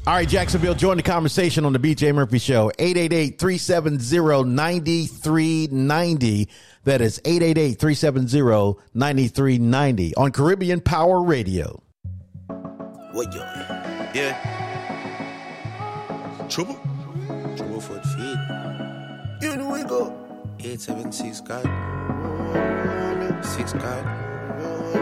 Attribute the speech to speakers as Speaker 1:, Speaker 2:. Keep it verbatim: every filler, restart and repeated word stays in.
Speaker 1: All right, Jacksonville, join the conversation on the B J Murphy Show. eight eight eight, three seven zero, nine three nine zero. That is eight eight eight, three seven zero, nine three nine zero on Caribbean Power Radio.
Speaker 2: What yo? Yeah. Trouble? Trouble for the feed. You know we go. eight seven six God. six God.